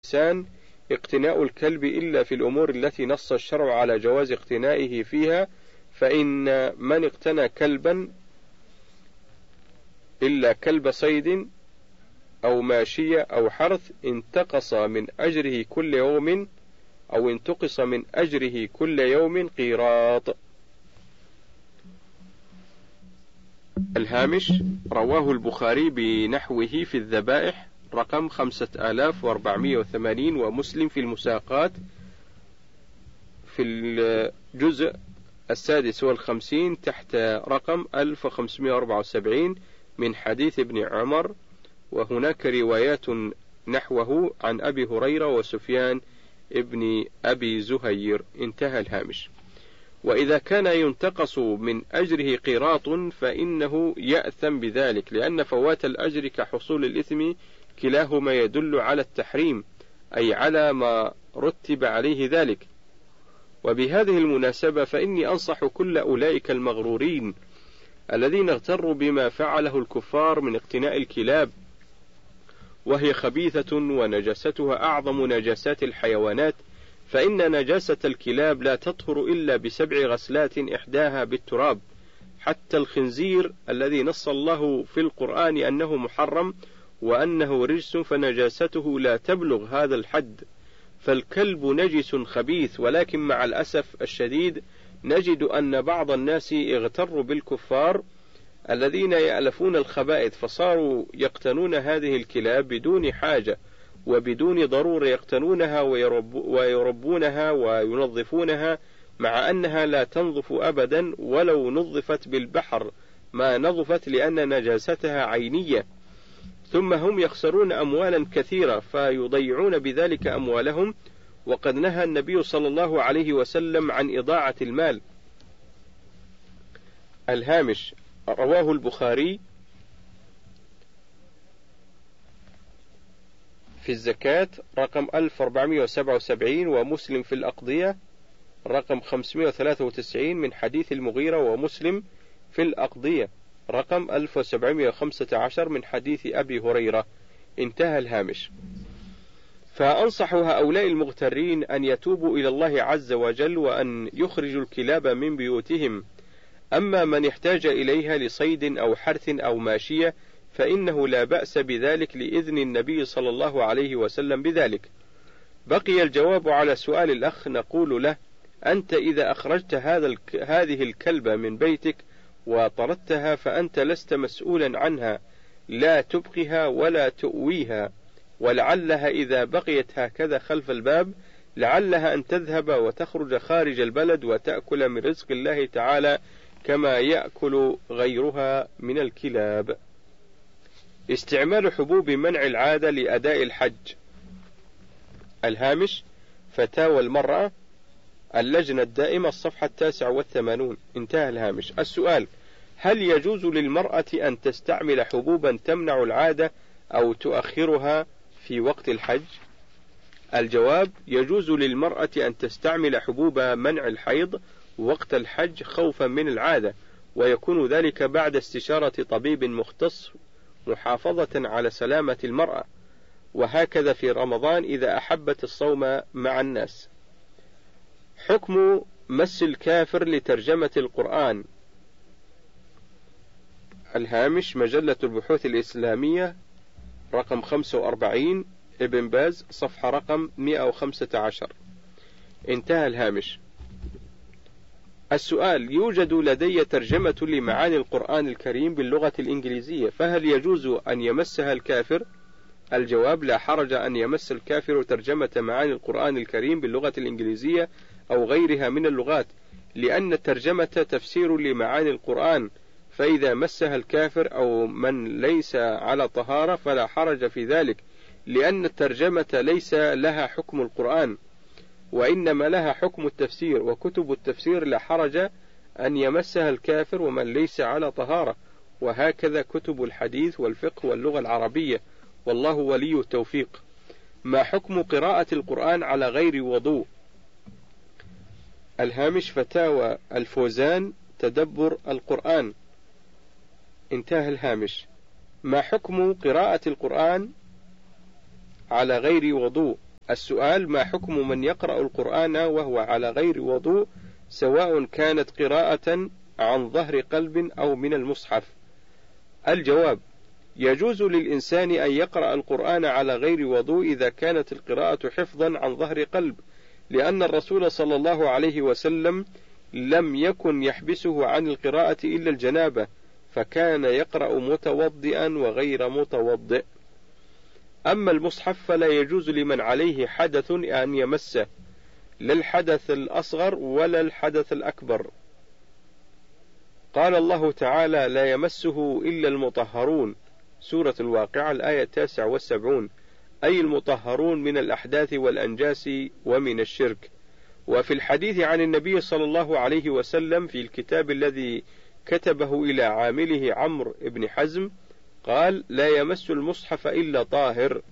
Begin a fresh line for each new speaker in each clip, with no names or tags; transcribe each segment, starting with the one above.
الإنسان اقتناء الكلب إلا في الأمور التي نص الشرع على جواز اقتنائه فيها، فإن من اقتنى كلبا إلا كلب صيد أو ماشية أو حرث انتقص من أجره كل يوم قيراط. الهامش: رواه البخاري بنحوه في الذبائح رقم 5480، ومسلم في المساقات في الجزء 56 تحت رقم 1574 من حديث ابن عمر، وهناك روايات نحوه عن أبي هريرة وسفيان ابن أبي زهير. انتهى الهامش. وإذا كان ينتقص من أجره قيراط فإنه يأثم بذلك، لأن فوات الأجر كحصول الإثم، كلاهما يدل على التحريم، أي على ما رتب عليه ذلك. وبهذه المناسبة فإني أنصح كل أولئك المغرورين الذين اغتروا بما فعله الكفار من اقتناء الكلاب، وهي خبيثة ونجاستها أعظم نجاسات الحيوانات، فإن نجاسة الكلاب لا تطهر إلا ب7 غسلات إحداها بالتراب، حتى الخنزير الذي نص الله في القرآن أنه محرم وأنه رجس فنجاسته لا تبلغ هذا الحد. فالكلب نجس خبيث، ولكن مع الأسف الشديد نجد أن بعض الناس اغتروا بالكفار الذين يألفون الخبائث، فصاروا يقتنون هذه الكلاب بدون حاجة وبدون ضرورة، يقتنونها ويربونها وينظفونها، مع أنها لا تنظف أبدا، ولو نظفت بالبحر ما نظفت، لأن نجاستها عينية. ثم هم يخسرون أموالا كثيرة فيضيعون بذلك أموالهم، وقد نهى النبي صلى الله عليه وسلم عن إضاعة المال. الهامش: رواه البخاري في الزكاة رقم 1477، ومسلم في الأقضية رقم 593 من حديث المغيرة، ومسلم في الأقضية رقم 1715 من حديث أبي هريرة. انتهى الهامش. فأنصح هؤلاء المغترين أن يتوبوا إلى الله عز وجل وأن يخرجوا الكلاب من بيوتهم. أما من احتاج إليها لصيد أو حرث أو ماشية فإنه لا بأس بذلك لإذن النبي صلى الله عليه وسلم بذلك. بقي الجواب على سؤال الأخ، نقول له: أنت إذا أخرجت هذه الكلبة من بيتك وطردتها فأنت لست مسؤولا عنها، لا تبقها ولا تؤويها، ولعلها إذا بقيت هكذا خلف الباب لعلها أن تذهب وتخرج خارج البلد وتأكل من رزق الله تعالى كما يأكل غيرها من الكلاب. استعمال حبوب منع العادة لأداء الحج. الهامش: فتاوى المرأة، اللجنة الدائمة، الصفحة 89. انتهى الهامش. السؤال: هل يجوز للمرأة أن تستعمل حبوبا تمنع العادة أو تؤخرها في وقت الحج؟ الجواب: يجوز للمرأة أن تستعمل حبوب منع الحيض وقت الحج خوفا من العادة، ويكون ذلك بعد استشارة طبيب مختص محافظة على سلامة المرأة، وهكذا في رمضان إذا أحبت الصوم مع الناس. حكم مس الكافر لترجمة القرآن. الهامش: مجلة البحوث الإسلامية رقم 45 ابن باز، صفحة رقم 115. انتهى الهامش. السؤال: يوجد لدي ترجمة لمعاني القرآن الكريم باللغة الإنجليزية، فهل يجوز أن يمسها الكافر؟ الجواب: لا حرج أن يمس الكافر ترجمة معاني القرآن الكريم باللغة الإنجليزية أو غيرها من اللغات، لأن الترجمة تفسير لمعاني القرآن، فإذا مسها الكافر أو من ليس على طهارة فلا حرج في ذلك، لأن الترجمة ليس لها حكم القرآن، وإنما لها حكم التفسير، وكتب التفسير لا حرج أن يمسها الكافر ومن ليس على طهارة، وهكذا كتب الحديث والفقه واللغة العربية، والله ولي التوفيق. ما حكم قراءة القرآن على غير وضوء؟ الهامش: فتاوى الفوزان، تدبر القرآن. انتهى الهامش. ما حكم قراءة القرآن على غير وضوء؟ السؤال: ما حكم من يقرأ القرآن وهو على غير وضوء، سواء كانت قراءة عن ظهر قلب أو من المصحف؟ الجواب: يجوز للإنسان أن يقرأ القرآن على غير وضوء إذا كانت القراءة حفظا عن ظهر قلب، لأن الرسول صلى الله عليه وسلم لم يكن يحبسه عن القراءة إلا الجنابة، فكان يقرأ متوضئا وغير متوضئ. أما المصحف فلا يجوز لمن عليه حدث أن يمسه، لا الحدث الأصغر ولا الحدث الأكبر. قال الله تعالى: لا يمسه إلا المطهرون، سورة الواقعة الآية 79، أي المطهرون من الأحداث والأنجاس ومن الشرك. وفي الحديث عن النبي صلى الله عليه وسلم في الكتاب الذي كتبه إلى عامله عمرو بن حزم قال: لا يمس المصحف إلا طاهر.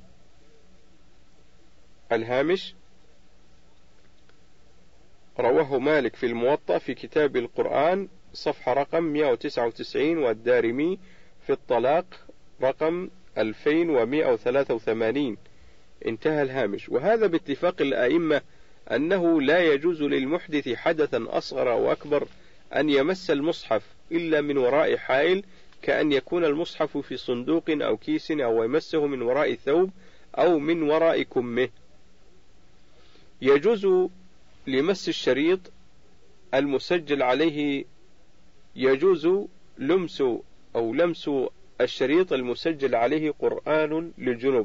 الهامش: رواه مالك في الموطأ في كتاب القرآن صفحة رقم 199، والدارمي في الطلاق رقم 2183. انتهى الهامش. وهذا باتفاق الأئمة أنه لا يجوز للمحدث حدثا أصغر أو أكبر أن يمس المصحف إلا من وراء حائل، كأن يكون المصحف في صندوق أو كيس، أو يمسه من وراء ثوب أو من وراء كمه. يجوز لمس الشريط المسجل عليه، يجوز لمس الشريط المسجل عليه قرآن للجنوب.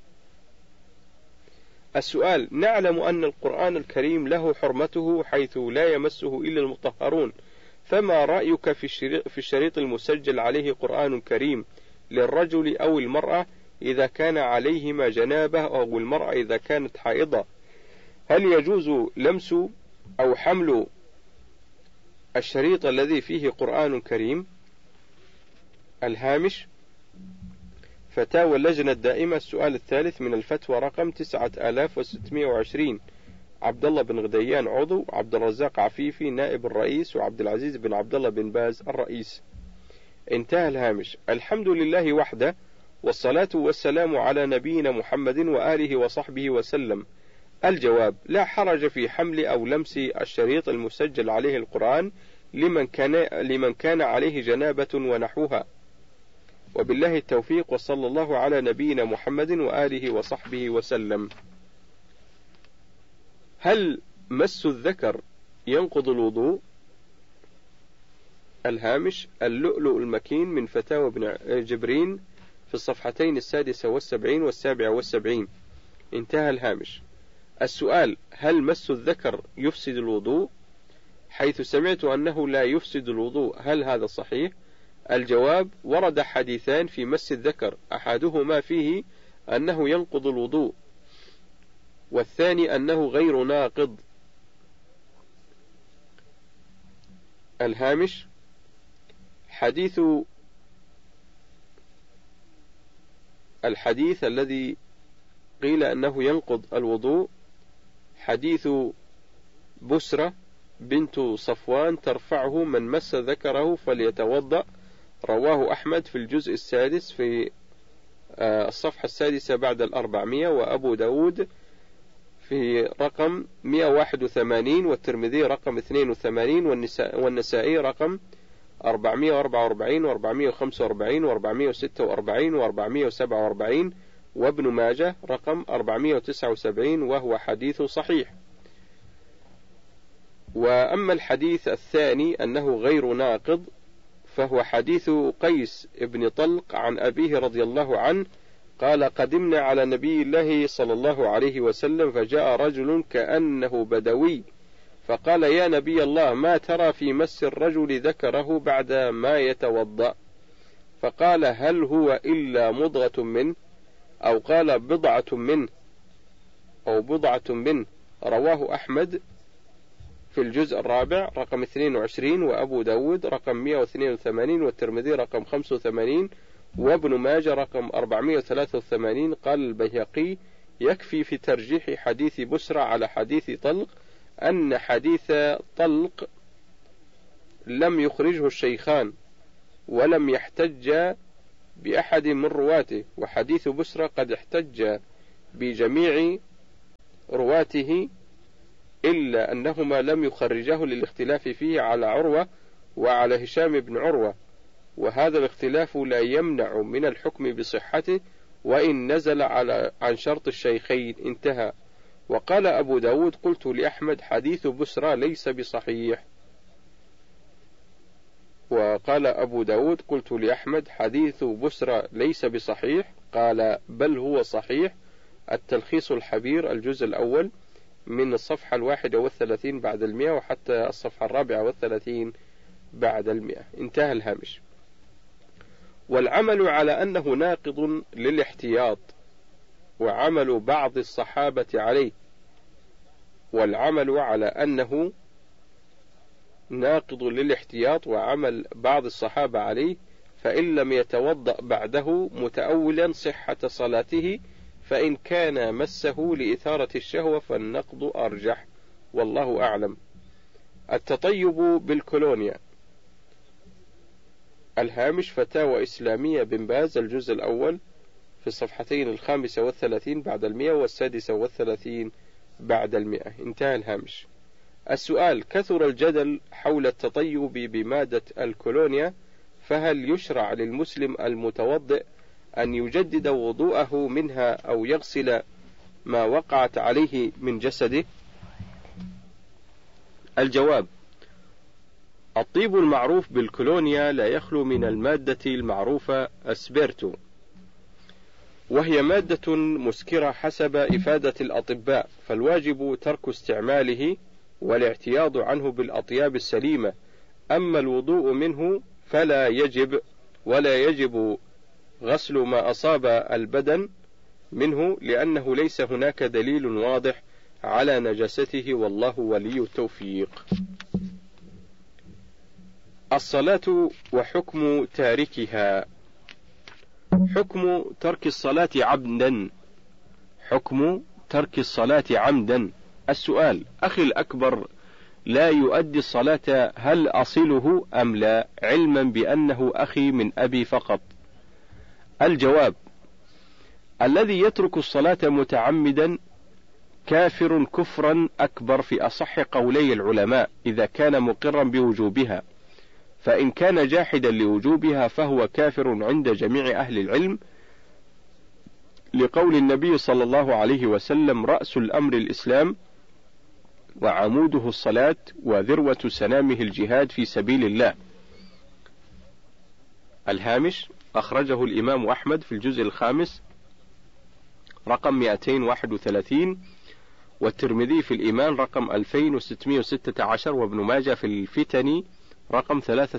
السؤال: نعلم أن القرآن الكريم له حرمته حيث لا يمسه إلا المطهرون، فما رأيك في الشريط المسجل عليه قرآن كريم للرجل أو المرأة إذا كان عليهما جنابة، أو المرأة إذا كانت حائضة؟ هل يجوز لمس أو حمل الشريط الذي فيه قرآن كريم؟ الهامش: فتاوى اللجنة الدائمة، السؤال الثالث من الفتوى رقم 9620، عبد الله بن غديان عضو، عبد الرزاق عفيفي نائب الرئيس، وعبد العزيز بن عبد الله بن باز الرئيس. انتهى الهامش. الحمد لله وحده، والصلاة والسلام على نبينا محمد وآله وصحبه وسلم. الجواب: لا حرج في حمل أو لمس الشريط المسجل عليه القرآن لمن كان عليه جنابة ونحوها. وبالله التوفيق، وصلى الله على نبينا محمد وآله وصحبه وسلم. هل مس الذكر ينقض الوضوء؟ الهامش: اللؤلؤ المكين من فتاوى ابن جبرين في الصفحتين 76 و77. انتهى الهامش. السؤال: هل مس الذكر يفسد الوضوء؟ حيث سمعت أنه لا يفسد الوضوء، هل هذا صحيح؟ الجواب: ورد حديثان في مس الذكر، أحدهما فيه أنه ينقض الوضوء، والثاني أنه غير ناقض. الهامش: الحديث الذي قيل أنه ينقض الوضوء حديث بسرة بنت صفوان ترفعه: من مس ذكره فليتوضأ، رواه أحمد في الجزء السادس في الصفحة 6 بعد 400، وأبو داود في رقم 181، والترمذي رقم 82، والنسائي رقم 444 و445 و446 و447، وابن ماجه رقم 479، وهو حديث صحيح. وأما الحديث الثاني أنه غير ناقض فهو حديث قيس ابن طلق عن أبيه رضي الله عنه قال: قدمنا على نبي الله صلى الله عليه وسلم، فجاء رجل كأنه بدوي، فقال: يا نبي الله، ما ترى في مس الرجل ذكره بعد ما يتوضأ؟ فقال: هل هو إلا مضغة منه، أو قال بضعة منه، أو بضعة منه. رواه أحمد في الجزء الرابع رقم 22، وأبو داود رقم 182، والترمذي رقم 85، وابن ماجه رقم 483. قال البيهقي: يكفي في ترجيح حديث بسرى على حديث طلق أن حديث طلق لم يخرجه الشيخان، ولم يحتج بأحد من رواته، وحديث بسرى قد احتج بجميع صلاته، إلا أنهما لم يخرجاه للاختلاف فيه على عروة وعلى هشام بن عروة، وهذا الاختلاف لا يمنع من الحكم بصحته وإن نزل عن شرط الشيخين. انتهى. وقال أبو داود: قلت لأحمد: حديث بسرى ليس بصحيح. وقال أبو داود: قلت لأحمد: حديث بسرى ليس بصحيح. قال: بل هو صحيح. التلخيص الحبير، الجزء الأول، من الصفحة 31 بعد 100 وحتى الصفحة 34 بعد 100. انتهى الهامش. والعمل على أنه ناقض للاحتياط وعمل بعض الصحابة عليه، والعمل على أنه ناقض للاحتياط وعمل بعض الصحابة عليه، فإن لم يتوضأ بعده متأولا صحة صلاته، فإن كان مسه لإثارة الشهوة فالنقض أرجح، والله أعلم. التطيب بالكولونيا. الهامش: فتاوى إسلامية بن باز، الجزء الأول، في الصفحتين 35 بعد 100 و36 بعد 100. انتهى الهامش. السؤال: كثر الجدل حول التطيب بمادة الكولونيا، فهل يشرع للمسلم المتوضئ أن يجدد وضوءه منها أو يغسل ما وقعت عليه من جسده؟ الجواب: الطيب المعروف بالكولونيا لا يخلو من المادة المعروفة أسبرتو، وهي مادة مسكرة حسب إفادة الأطباء، فالواجب ترك استعماله والاعتياض عنه بالأطياب السليمة. أما الوضوء منه فلا يجب، ولا يجب غسل ما أصاب البدن منه، لأنه ليس هناك دليل واضح على نجاسته، والله ولي التوفيق. الصلاة وحكم تاركها. حكم ترك الصلاة عمدا. حكم ترك الصلاة عمدا. السؤال: أخي الأكبر لا يؤدي الصلاة، هل أصله أم لا، علما بأنه أخي من أبي فقط؟ الجواب: الذي يترك الصلاة متعمدا كافر كفرا أكبر في أصح قولي العلماء، إذا كان مقرا بوجوبها، فإن كان جاحدا لوجوبها فهو كافر عند جميع أهل العلم، لقول النبي صلى الله عليه وسلم: رأس الأمر الإسلام وعموده الصلاة وذروة سنامه الجهاد في سبيل الله. الهامش: أخرجه الإمام أحمد في الجزء الخامس رقم 231، والترمذي في الإيمان رقم 2616، وابن ماجه في الفتن رقم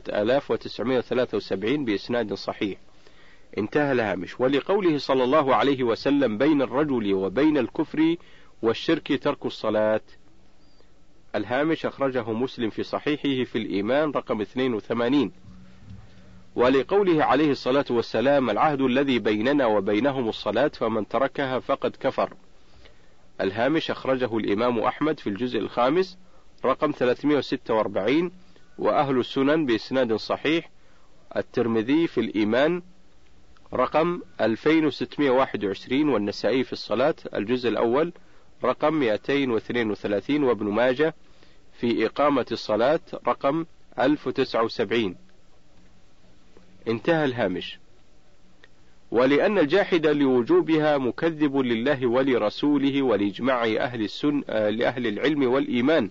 3973 بإسناد صحيح. انتهى الهامش. ولقوله صلى الله عليه وسلم: بين الرجل وبين الكفر والشرك ترك الصلاة. الهامش: أخرجه مسلم في صحيحه في الإيمان رقم 82. ولقوله عليه الصلاة والسلام: العهد الذي بيننا وبينهم الصلاة، فمن تركها فقد كفر. الهامش: أخرجه الإمام أحمد في الجزء الخامس رقم 346، وأهل السنن بإسناد صحيح. الترمذي في الإيمان رقم 2621، والنسائي في الصلاة الجزء الأول رقم 232، وابن ماجه في إقامة الصلاة رقم 1079. انتهى الهامش. ولأن الجاحد لوجوبها مكذب لله ولرسوله ولإجماع لأهل العلم والإيمان،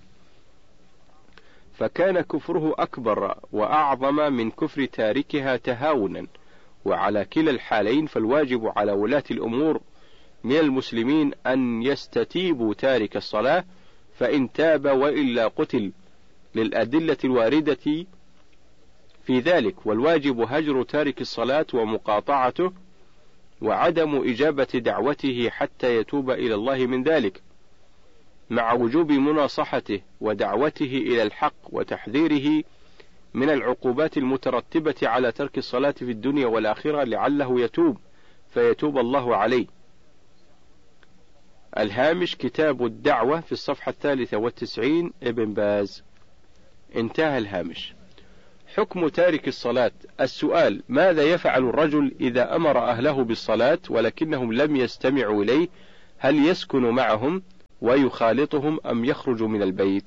فكان كفره أكبر وأعظم من كفر تاركها تهاونا. وعلى كلا الحالين فالواجب على ولاة الأمور من المسلمين أن يستتيبوا تارك الصلاة، فإن تاب وإلا قتل، للأدلة الواردة في ذلك. والواجب هجر تارك الصلاة ومقاطعته وعدم إجابة دعوته حتى يتوب إلى الله من ذلك، مع وجوب مناصحته ودعوته إلى الحق وتحذيره من العقوبات المترتبة على ترك الصلاة في الدنيا والآخرة، لعله يتوب فيتوب الله عليه. الهامش: كتاب الدعوة في الصفحة 93، ابن باز. انتهى الهامش. حكم تارك الصلاة. السؤال: ماذا يفعل الرجل إذا أمر أهله بالصلاة ولكنهم لم يستمعوا إليه؟ هل يسكن معهم ويخالطهم أم يخرج من البيت؟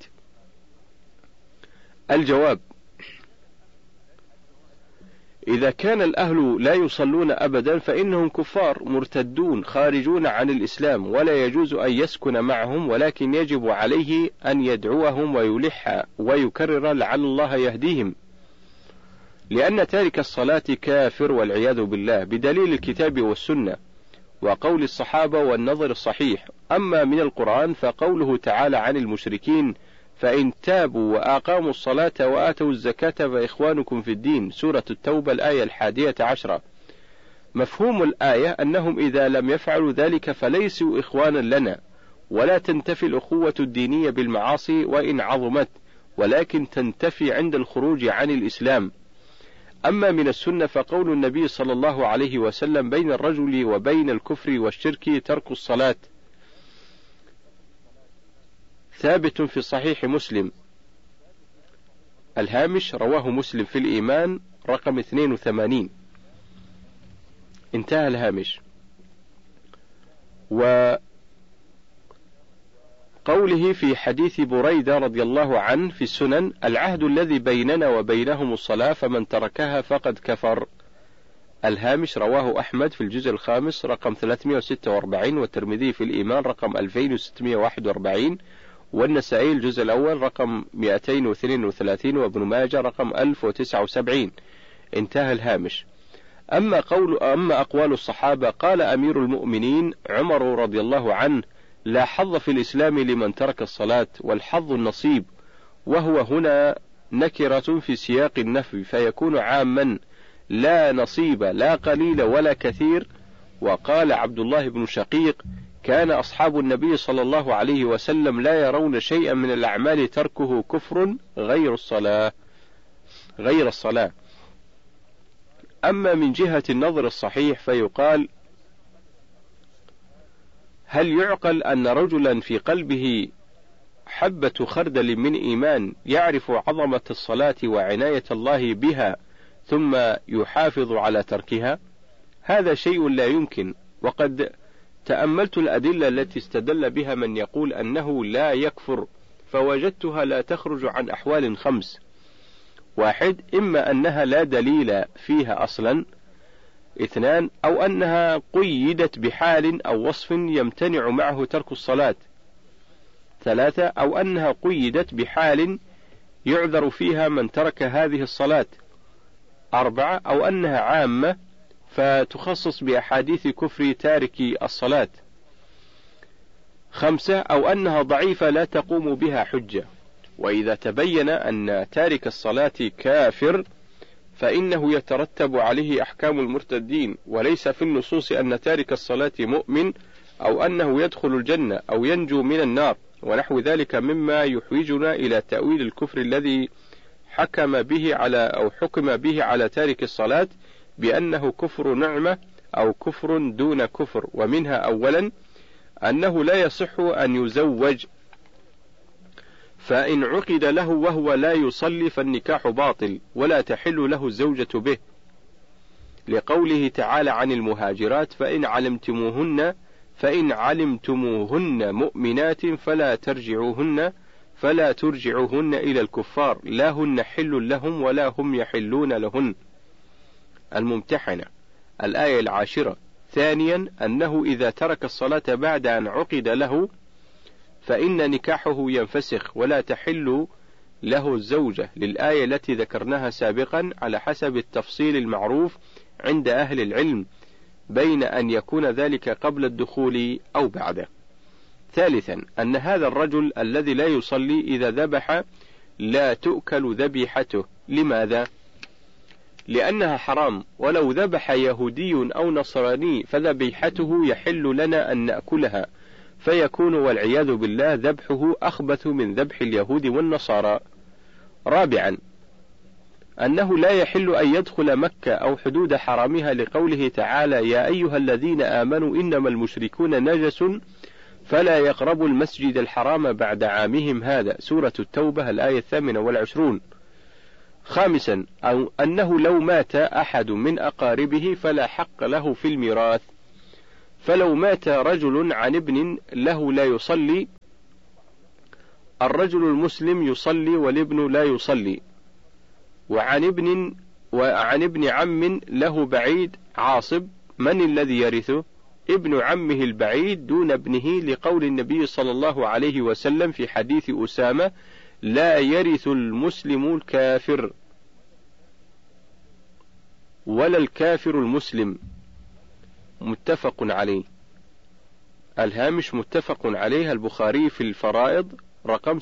الجواب: إذا كان الأهل لا يصلون أبدا فإنهم كفار مرتدون خارجون عن الإسلام، ولا يجوز أن يسكن معهم، ولكن يجب عليه أن يدعوهم ويلح ويكرر لعل الله يهديهم، لأن تارك الصلاة كافر والعياذ بالله، بدليل الكتاب والسنة وقول الصحابة والنظر الصحيح. أما من القرآن فقوله تعالى عن المشركين: فإن تابوا وأقاموا الصلاة وآتوا الزكاة فإخوانكم في الدين، سورة التوبة الآية 11. مفهوم الآية أنهم إذا لم يفعلوا ذلك فليسوا إخوانا لنا، ولا تنتفي الأخوة الدينية بالمعاصي وإن عظمت، ولكن تنتفي عند الخروج عن الإسلام. أما من السنة فقول النبي صلى الله عليه وسلم: بين الرجل وبين الكفر والشرك ترك الصلاة، ثابت في صحيح مسلم. الهامش: رواه مسلم في الإيمان رقم 82. انتهى الهامش. وقوله في حديث بريدة رضي الله عنه في السنن: العهد الذي بيننا وبينهم الصلاة فمن تركها فقد كفر. الهامش: رواه أحمد في الجزء الخامس رقم 346، والترمذي في الإيمان رقم 2641، والنسائي الجزء الأول رقم 232، وابن ماجه رقم 1079. انتهى الهامش. أما أقوال الصحابة: قال أمير المؤمنين عمر رضي الله عنه: لا حظ في الإسلام لمن ترك الصلاة، والحظ النصيب، وهو هنا نكرة في سياق النفي، فيكون عاما لا نصيب لا قليل ولا كثير. وقال عبد الله بن شقيق: كان أصحاب النبي صلى الله عليه وسلم لا يرون شيئا من الأعمال تركه كفر غير الصلاة. أما من جهة النظر الصحيح فيقال: هل يعقل أن رجلا في قلبه حبة خردل من إيمان يعرف عظمة الصلاة وعناية الله بها ثم يحافظ على تركها؟ هذا شيء لا يمكن. وقد تأملت الأدلة التي استدل بها من يقول أنه لا يكفر، فوجدتها لا تخرج عن أحوال 5: 1. إما أنها لا دليل فيها أصلا. 2. أو أنها قيدت بحال أو وصف يمتنع معه ترك الصلاة. 3. أو أنها قيدت بحال يعذر فيها من ترك هذه الصلاة. 4. أو أنها عامة فتخصص بأحاديث كفر تارك الصلاة. 5. أو أنها ضعيفة لا تقوم بها حجة. وإذا تبين أن تارك الصلاة كافر فإنه يترتب عليه أحكام المرتدين، وليس في النصوص أن تارك الصلاة مؤمن أو أنه يدخل الجنة أو ينجو من النار ونحو ذلك مما يحوجنا إلى تأويل الكفر الذي حكم به على تارك الصلاة بأنه كفر نعمة أو كفر دون كفر. ومنها: أولا أنه لا يصح أن يزوج، فإن عقد له وهو لا يصلي فالنكاح باطل ولا تحل له الزوجة به، لقوله تعالى عن المهاجرات: فإن علمتموهن مؤمنات فلا ترجعوهن إلى الكفار، لا هن حل لهم ولا هم يحلون لهن. الممتحنة الآية 10. ثانيا أنه إذا ترك الصلاة بعد أن عقد له فإن نكاحه ينفسخ ولا تحل له الزوجة، للآية التي ذكرناها سابقا على حسب التفصيل المعروف عند أهل العلم بين أن يكون ذلك قبل الدخول أو بعده. ثالثا أن هذا الرجل الذي لا يصلي إذا ذبح لا تؤكل ذبيحته. لماذا؟ لأنها حرام، ولو ذبح يهودي أو نصراني فذبيحته يحل لنا أن نأكلها، فيكون والعياذ بالله ذبحه أخبث من ذبح اليهود والنصارى. رابعا أنه لا يحل أن يدخل مكة أو حدود حرامها، لقوله تعالى: يا أيها الذين آمنوا إنما المشركون نجس فلا يقربوا المسجد الحرام بعد عامهم هذا، سورة التوبة الآية 28. خامسا أو أنه لو مات أحد من أقاربه فلا حق له في الميراث، فلو مات رجل عن ابن له لا يصلي الرجل المسلم يصلي والابن لا يصلي. وعن ابن عم له بعيد عاصب، من الذي يرثه؟ ابن عمه البعيد دون ابنه، لقول النبي صلى الله عليه وسلم في حديث أسامة: لا يرث المسلم الكافر ولا الكافر المسلم. متفق عليه. الهامش متفق عليه البخاري في الفرائض رقم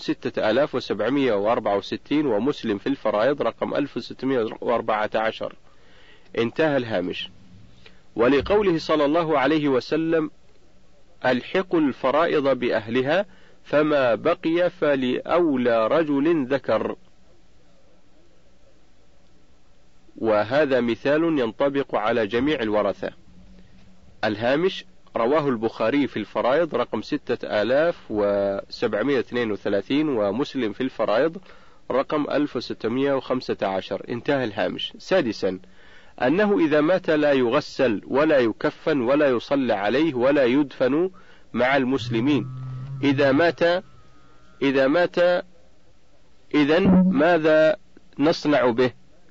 6764، ومسلم في الفرائض رقم 1614. انتهى الهامش. ولقوله صلى الله عليه وسلم: ألحقوا الفرائض بأهلها، فما بقي فلأولى رجل ذكر. وهذا مثال ينطبق على جميع الورثة. الهامش: رواه البخاري في الفرائض رقم 6732، ومسلم في الفرائض رقم 1615. انتهى الهامش. سادسا: أنه إذا مات لا يغسل ولا يكفن ولا يصلى عليه ولا يدفن مع المسلمين. إذا مات إذن ماذا نصنع به؟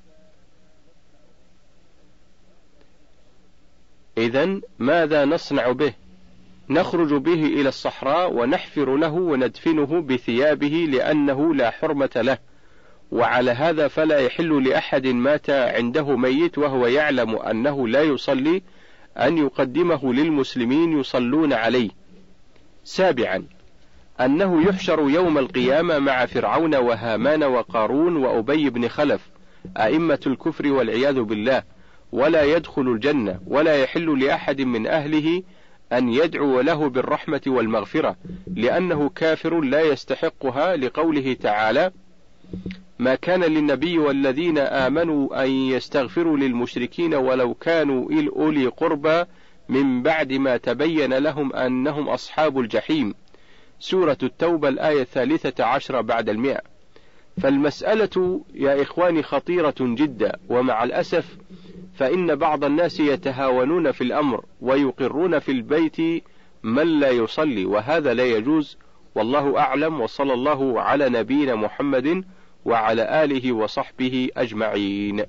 نخرج به إلى الصحراء ونحفر له وندفنه بثيابه، لأنه لا حرمة له. وعلى هذا فلا يحل لأحد مات عنده ميت وهو يعلم أنه لا يصلي أن يقدمه للمسلمين يصلون عليه. سابعا: أنه يحشر يوم القيامة مع فرعون وهامان وقارون وأبي بن خلف، أئمة الكفر والعياذ بالله، ولا يدخل الجنة، ولا يحل لأحد من أهله أن يدعو له بالرحمة والمغفرة، لأنه كافر لا يستحقها، لقوله تعالى: ما كان للنبي والذين آمنوا أن يستغفروا للمشركين ولو كانوا أولي قربى من بعد ما تبين لهم أنهم أصحاب الجحيم. سورة التوبة الآية 13 بعد 100. فالمسألة يا إخواني خطيرة جدا، ومع الأسف فإن بعض الناس يتهاونون في الأمر ويقرون في البيت من لا يصلي، وهذا لا يجوز. والله أعلم، وصلى الله على نبينا محمد وعلى آله وصحبه أجمعين.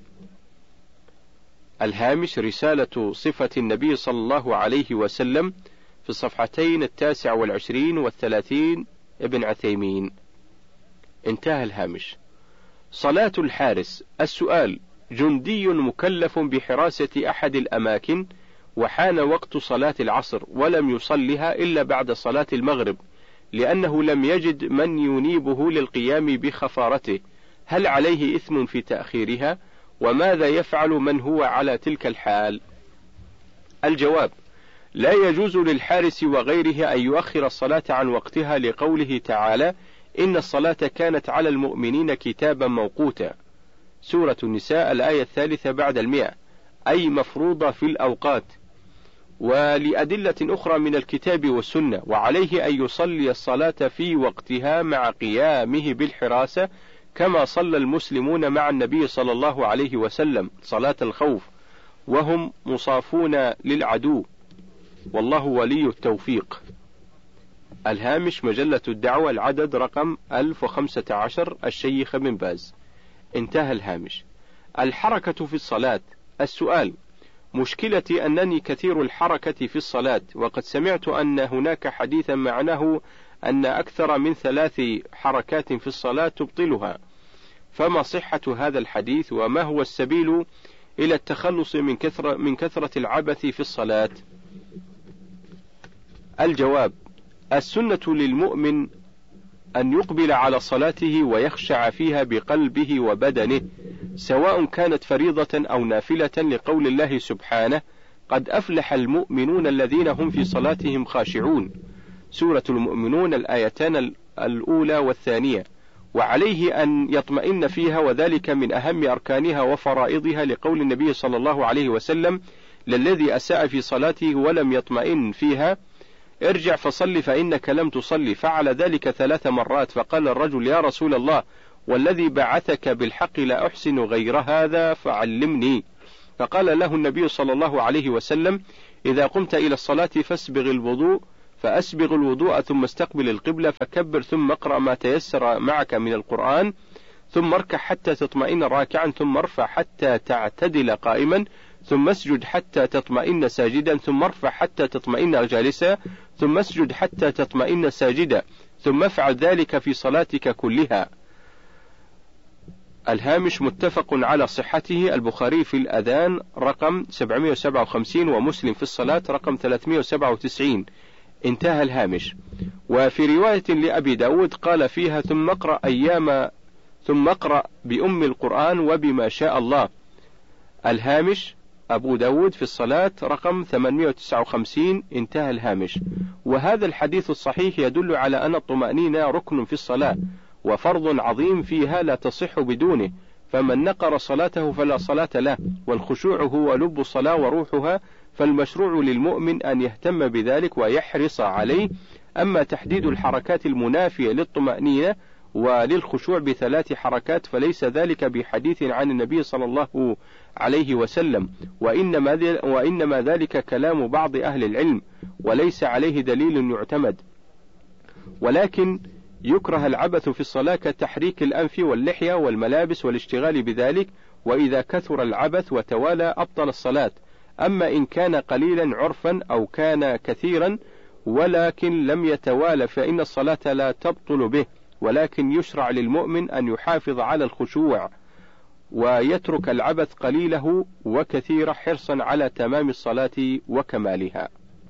الهامش: رسالة صفة النبي صلى الله عليه وسلم، في الصفحتين 29 و30، ابن عثيمين. انتهى الهامش. صلاة الحارس. السؤال: جندي مكلف بحراسة أحد الأماكن، وحان وقت صلاة العصر ولم يصلها إلا بعد صلاة المغرب، لأنه لم يجد من ينيبه للقيام بخفارته، هل عليه إثم في تأخيرها؟ وماذا يفعل من هو على تلك الحال؟ الجواب: لا يجوز للحارس وغيره أن يؤخر الصلاة عن وقتها، لقوله تعالى: إن الصلاة كانت على المؤمنين كتابا موقوتا. سورة النساء الآية 3 بعد 100، أي مفروضة في الأوقات. ولأدلة أخرى من الكتاب والسنة. وعليه أن يصلي الصلاة في وقتها مع قيامه بالحراسة، كما صلى المسلمون مع النبي صلى الله عليه وسلم صلاة الخوف وهم مصافون للعدو، والله ولي التوفيق. الهامش: مجلة الدعوة، العدد رقم 1015، الشيخ بن باز. انتهى الهامش. الحركة في الصلاة. السؤال: مشكلتي أنني كثير الحركة في الصلاة، وقد سمعت أن هناك حديثا معناه أن أكثر من 3 حركات في الصلاة تبطلها، فما صحة هذا الحديث؟ وما هو السبيل إلى التخلص من كثرة العبث في الصلاة؟ الجواب: السنة للمؤمن أن يقبل على صلاته ويخشع فيها بقلبه وبدنه، سواء كانت فريضة أو نافلة، لقول الله سبحانه: قد أفلح المؤمنون الذين هم في صلاتهم خاشعون. سورة المؤمنون الآيتان الأولى والثانية. وعليه أن يطمئن فيها، وذلك من أهم أركانها وفرائضها، لقول النبي صلى الله عليه وسلم: للذي أساء في صلاته ولم يطمئن فيها ارجع فصل فإنك لم تصلي. فعل ذلك 3 مرات، فقال الرجل: يا رسول الله، والذي بعثك بالحق لا أحسن غير هذا فعلمني. فقال له النبي صلى الله عليه وسلم: إذا قمت إلى الصلاة فاسبغ الوضوء، فأسبغ الوضوء ثم استقبل القبلة فكبر ثم اقرأ ما تيسر معك من القرآن ثم اركع حتى تطمئن راكعا ثم ارفع حتى تعتدل قائما ثم اسجد حتى تطمئن ساجدا ثم ارفع حتى تطمئن جالسا ثم اسجد حتى تطمئن ساجدا ثم افعل ذلك في صلاتك كلها. الهامش متفق على صحته، البخاري في الأذان رقم 757 ومسلم في الصلاة رقم 397. انتهى الهامش. وفي رواية لأبي داود قال فيها ثم اقرأ بأم القرآن وبما شاء الله. الهامش أبو داود في الصلاة رقم 859. انتهى الهامش. وهذا الحديث الصحيح يدل على أن الطمأنينة ركن في الصلاة وفرض عظيم فيها لا تصح بدونه، فمن نقر صلاته فلا صلاة له، والخشوع هو لب الصلاة وروحها، فالمشروع للمؤمن أن يهتم بذلك ويحرص عليه. أما تحديد الحركات المنافية للطمأنينة وللخشوع ب3 حركات فليس ذلك بحديث عن النبي صلى الله عليه وسلم، وإنما ذلك كلام بعض أهل العلم وليس عليه دليل يعتمد. ولكن يكره العبث في الصلاة كتحريك الأنف واللحية والملابس والاشتغال بذلك، وإذا كثر العبث وتوالى أبطل الصلاة. أما إن كان قليلا عرفا أو كان كثيرا ولكن لم يتوالى فإن الصلاة لا تبطل به، ولكن يشرع للمؤمن أن يحافظ على الخشوع ويترك العبث قليله وكثيره حرصا على تمام الصلاة وكمالها.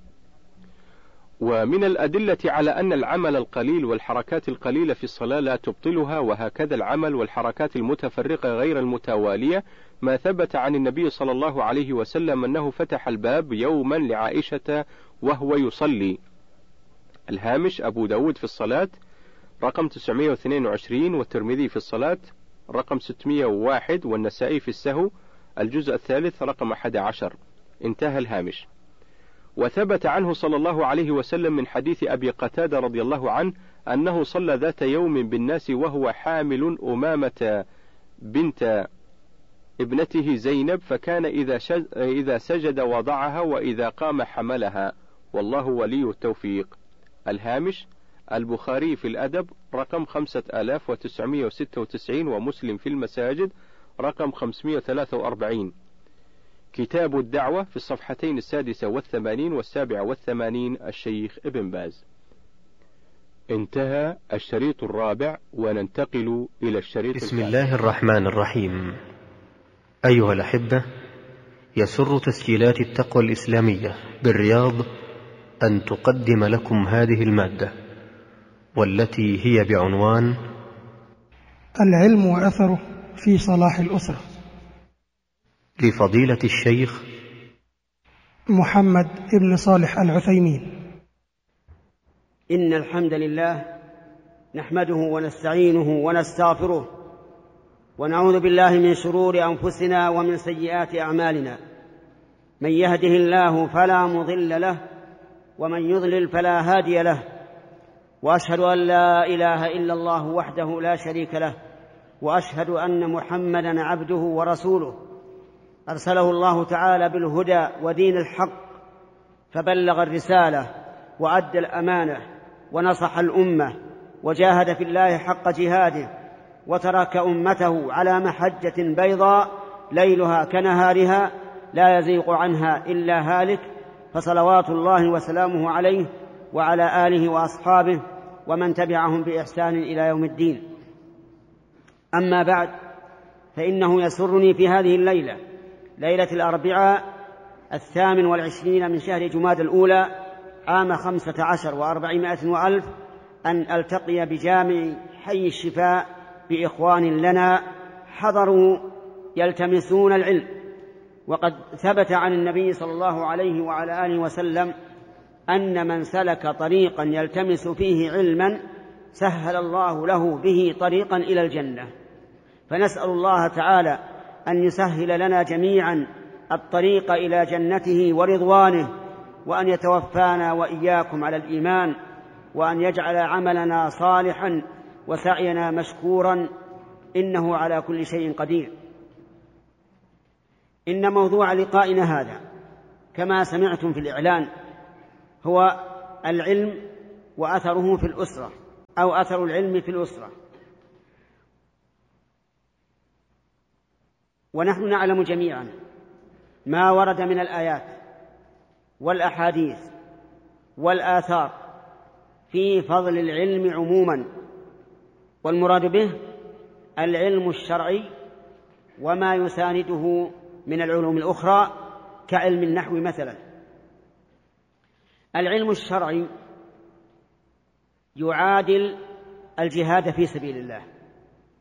ومن الأدلة على أن العمل القليل والحركات القليلة في الصلاة لا تبطلها، وهكذا العمل والحركات المتفرقة غير المتوالية، ما ثبت عن النبي صلى الله عليه وسلم أنه فتح الباب يوما لعائشة وهو يصلي. الهامش أبو داود في الصلاة رقم 922 والترمذي في الصلاة رقم 601 والنسائي في السهو الجزء الثالث رقم 11. انتهى الهامش. وثبت عنه صلى الله عليه وسلم من حديث أبي قتادة رضي الله عنه أنه صلى ذات يوم بالناس وهو حامل أمامة بنت ابنته زينب، فكان إذا سجد وضعها وإذا قام حملها، والله ولي التوفيق. الهامش البخاري في الأدب رقم 5996 ومسلم في المساجد رقم 543. كتاب الدعوة في الصفحتين 86 و87 الشيخ ابن باز. انتهى الشريط الرابع وننتقل إلى الشريط
بسم الله الرحمن الرحيم. أيها الأحبة، يسر تسجيلات التقوى الإسلامية بالرياض أن تقدم لكم هذه المادة، والتي هي بعنوان
العلم وأثره في صلاح الأسرة،
لفضيلة الشيخ
محمد بن صالح العثيمين.
إن الحمد لله نحمده ونستعينه ونستغفره ونعوذ بالله من شرور أنفسنا ومن سيئات أعمالنا، من يهده الله فلا مضل له ومن يضلل فلا هادي له، وأشهد أن لا إله إلا الله وحده لا شريك له، وأشهد أن محمدا عبده ورسوله أرسله الله تعالى بالهدى ودين الحق، فبلغ الرسالة وأدى الأمانة ونصح الأمة وجاهد في الله حق جهاده، وترك أمته على محجة بيضاء ليلها كنهارها لا يزيغ عنها إلا هالك، فصلوات الله وسلامه عليه وعلى آله وأصحابه ومن تبعهم بإحسان إلى يوم الدين. أما بعد، فإنه يسرني في هذه الليلة، ليلة الأربعاء 28 من شهر جماد الأولى عام 15 و400 وألف، أن ألتقي بجامع حي الشفاء بإخوان لنا حضروا يلتمسون العلم. وقد ثبت عن النبي صلى الله عليه وعلى آله وسلم أن من سلك طريقا يلتمس فيه علما سهل الله له به طريقا إلى الجنة، فنسأل الله تعالى أن يسهل لنا جميعا الطريق إلى جنته ورضوانه، وأن يتوفانا وإياكم على الإيمان، وأن يجعل عملنا صالحا وسعينا مشكورا، إنه على كل شيء قدير. إن موضوع لقائنا هذا كما سمعتم في الإعلان هو العلم وأثره في الأسرة، أو أثر العلم في الأسرة. ونحن نعلم جميعا ما ورد من الآيات والأحاديث والآثار في فضل العلم عموما، والمراد به العلم الشرعي وما يسانده من العلوم الأخرى كعلم النحو مثلا. العلم الشرعي يعادل الجهاد في سبيل الله،